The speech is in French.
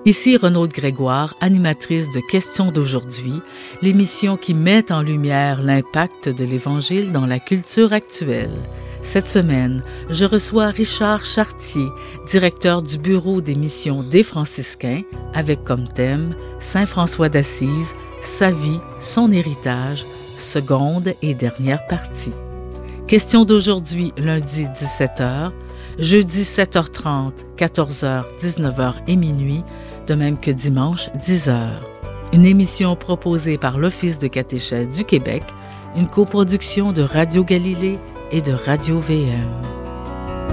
Ici Renaude Grégoire, animatrice de Questions d'aujourd'hui, l'émission qui met en lumière l'impact de l'Évangile dans la culture actuelle. Cette semaine, je reçois Richard Chartier, directeur du bureau des missions des Franciscains, avec comme thème Saint François d'Assise, sa vie, son héritage, seconde et dernière partie. Questions d'aujourd'hui, lundi 17h, jeudi 7h30, 14h, 19h et minuit, de même que dimanche 10h. Une émission proposée par l'Office de catéchèse du Québec, une coproduction de Radio Galilée et de Radio VM.